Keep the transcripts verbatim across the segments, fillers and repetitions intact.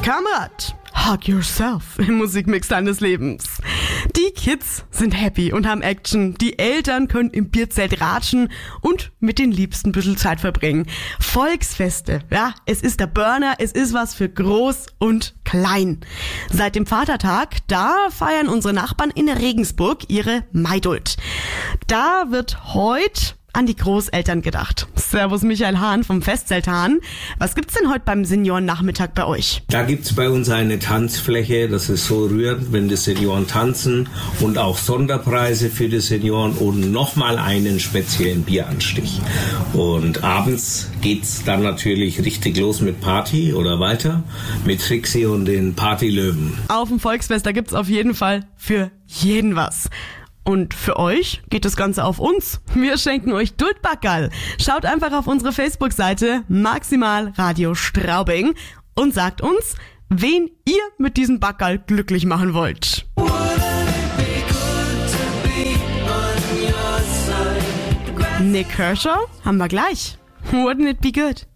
Kamerad, hug yourself im Musikmix deines Lebens. Die Kids sind happy und haben Action. Die Eltern können im Bierzelt ratschen und mit den Liebsten ein bisschen Zeit verbringen. Volksfeste, ja, es ist der Burner, es ist was für groß und klein. Seit dem Vatertag, da feiern unsere Nachbarn in Regensburg ihre Maidult. Da wird heute an die Großeltern gedacht. Servus Michael Hahn vom Festzelt Hahn. Was gibt's denn heute beim Seniorennachmittag bei euch? Da gibt's bei uns eine Tanzfläche, das ist so rührend, wenn die Senioren tanzen, und auch Sonderpreise für die Senioren und nochmal einen speziellen Bieranstich. Und abends geht's dann natürlich richtig los mit Party oder weiter mit Trixie und den Partylöwen. Auf dem Volksfest, da gibt's auf jeden Fall für jeden was. Und für euch geht das Ganze auf uns. Wir schenken euch Duldbackerl. Schaut einfach auf unsere Facebook-Seite Maximal Radio Straubing und sagt uns, wen ihr mit diesem Backerl glücklich machen wollt. Nick Kershaw haben wir gleich. Wouldn't it be good?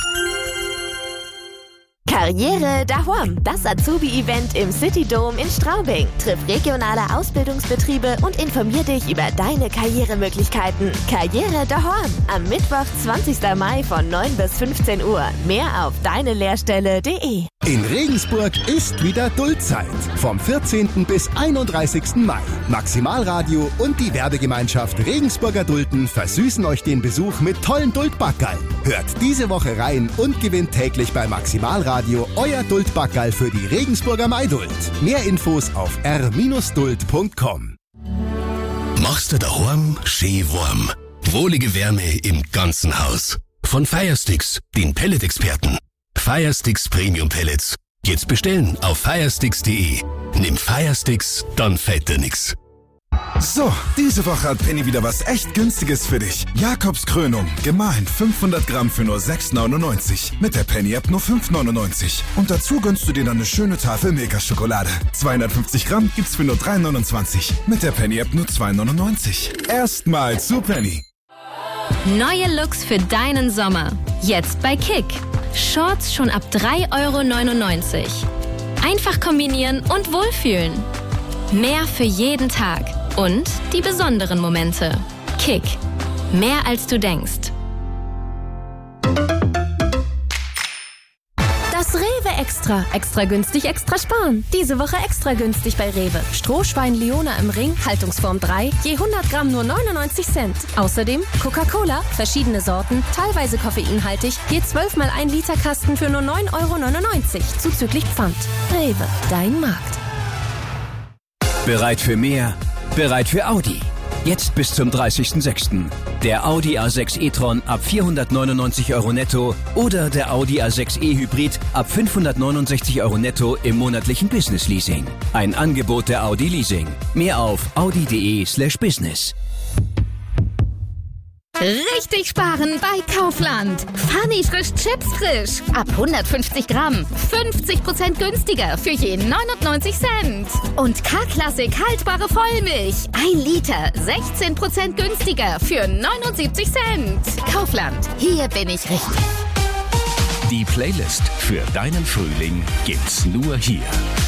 Karriere daheim, das Azubi-Event im City Dome in Straubing. Triff regionale Ausbildungsbetriebe und informier dich über deine Karrieremöglichkeiten. Karriere daheim, am Mittwoch, zwanzigsten Mai von neun bis fünfzehn Uhr. Mehr auf deinelehrstelle punkt de. In Regensburg ist wieder Duldzeit. Vom vierzehnten bis einunddreißigsten Mai. Maximalradio und die Werbegemeinschaft Regensburger Dulden versüßen euch den Besuch mit tollen Duldbackerl. Hört diese Woche rein und gewinnt täglich bei Maximalradio euer Duldbackerl für die Regensburger Maidult. Mehr Infos auf r Bindestrich duld punkt com. Machst du daheim schön warm. Wohlige Wärme im ganzen Haus. Von Firesticks, den Pellet-Experten. Firesticks Premium Pellets. Jetzt bestellen auf firesticks punkt de. Nimm Firesticks, dann fällt dir nix. So, diese Woche hat Penny wieder was echt Günstiges für dich. Jakobs Krönung, gemahlen fünfhundert Gramm für nur sechs neunundneunzig. Mit der Penny-App nur fünf neunundneunzig. Und dazu gönnst du dir dann eine schöne Tafel Milka-Schokolade. zweihundertfünfzig Gramm gibt's für nur drei neunundzwanzig. Mit der Penny-App nur zwei neunundneunzig. Erstmal zu Penny. Neue Looks für deinen Sommer. Jetzt bei Kick. Shorts schon ab drei Euro neunundneunzig. Einfach kombinieren und wohlfühlen. Mehr für jeden Tag. Und die besonderen Momente. Kick. Mehr als du denkst. Das Rewe Extra. Extra günstig, extra sparen. Diese Woche extra günstig bei Rewe. Strohschwein Leona im Ring, Haltungsform drei, je hundert Gramm nur neunundneunzig Cent. Außerdem Coca-Cola, verschiedene Sorten, teilweise koffeinhaltig, je zwölf mal ein Liter Kasten für nur neun Euro neunundneunzig, zuzüglich Pfand. Rewe, dein Markt. Bereit für mehr? Bereit für Audi. Jetzt bis zum dreißigsten sechsten Der Audi A sechs e-tron ab vierhundertneunundneunzig Euro netto oder der Audi A sechs e Hybrid ab fünfhundertneunundsechzig Euro netto im monatlichen Business Leasing. Ein Angebot der Audi Leasing. Mehr auf audi punkt de slash business. Richtig sparen bei Kaufland. Funny frisch Chips frisch. Ab hundertfünfzig Gramm. fünfzig Prozent günstiger für je neunundneunzig Cent. Und K-Klassik haltbare Vollmilch. ein Liter. sechzehn Prozent günstiger für neunundsiebzig Cent. Kaufland. Hier bin ich richtig. Die Playlist für deinen Frühling gibt's nur hier.